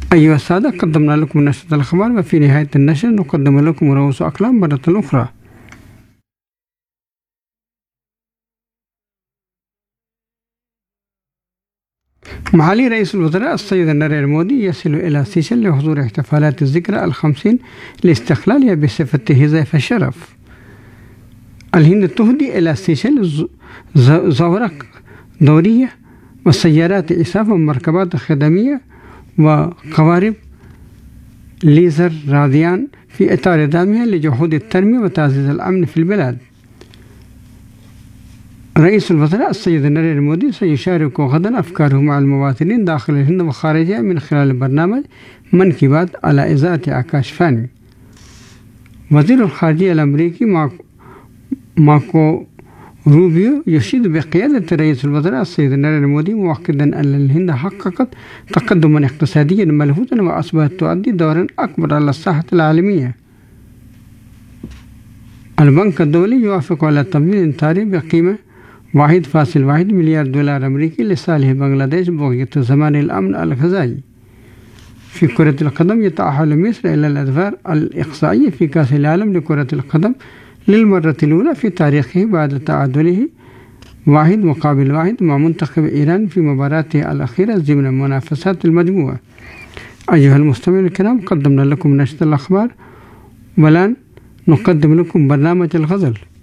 أيها السادة، قدمنا لكم نشرة الأخبار، وفي نهاية النشر نقدم لكم رؤوس أقلام مرة أخرى. معالي رئيس الوزراء السيد نريندرا مودي يصل إلى سيشل لحضور احتفالات الذكرى 50 لاستقلالها بصفته ضيف الشرف. الهند تهدي إلى سيشل زورق دورية وسيارات إسعاف ومركبات خدمية وقوارب ليزر راديان في إطار دعمها لجهود التنمية وتعزيز الأمن في البلاد. رئيس الوزراء السيد نريندرا مودي سيشارك غدا أفكاره مع المواطنين داخل الهند وخارجها من خلال برنامج من كي بات على إذاعة آكاشفاني. وزير الخارجية الأمريكي ماركو روبيو يشيد بقيادة رئيس الوزراء السيد نريندرا مودي، مؤكدا أن الهند حققت تقدما اقتصاديا ملحوظا وأصبحت تؤدي دورا أكبر على الساحة العالمية. البنك الدولي يوافق على تمويل انتاري بقيمة 1.1 مليار دولار أمريكي لصالح بنغلاديش بغية ضمان الأمن الغذائي. في كرة القدم، يتأهل مصر إلى الأدوار الإقصائية في كأس العالم لكرة القدم للمرة الأولى في تاريخه بعد تعادله 1-1 مع منتخب إيران في مباراته الأخيرة ضمن منافسات المجموعة. أيها المستمعون الكرام، قدمنا لكم نشرة الأخبار، والآن نقدم لكم برنامج الغزل.